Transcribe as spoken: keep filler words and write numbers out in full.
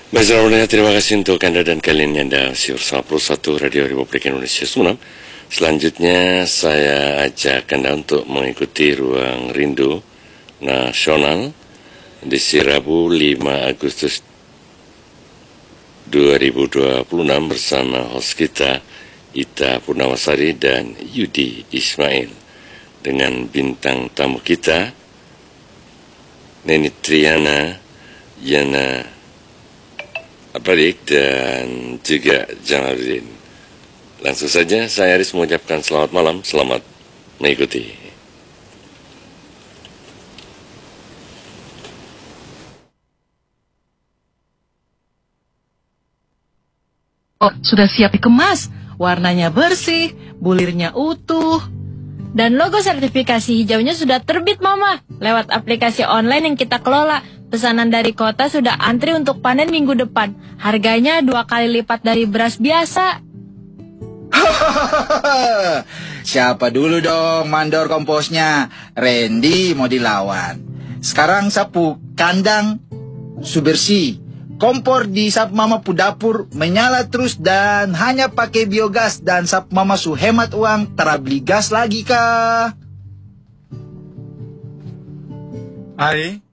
Baik, selamat terima kasih untuk Anda dan kalian yang ada bersama Pro satu Radio Republik Indonesia Sumeneb. Selanjutnya saya ajak Anda untuk mengikuti Ruang Rindu Nasional di Rabu lima Agustus dua ribu dua puluh enam bersama host kita Ita Purnawasari dan Yudi Ismail, dengan bintang tamu kita Neni Triana Yana Abarik dan juga Jamaluddin. Langsung saja saya Aris mengucapkan selamat malam, selamat mengikuti. Oh, sudah siap dikemas. Warnanya bersih, bulirnya utuh. Dan logo sertifikasi hijaunya sudah terbit, Mama. Lewat aplikasi online yang kita kelola. Pesanan dari kota sudah antri untuk panen minggu depan. Harganya dua kali lipat dari beras biasa. Siapa dulu dong mandor komposnya? Randy mau dilawan. Sekarang sapu kandang su bersih. Kompor di sapu mama pu dapur menyala terus dan hanya pakai biogas, dan sapu mama su hemat uang, tara beli gas lagi kah? Ari,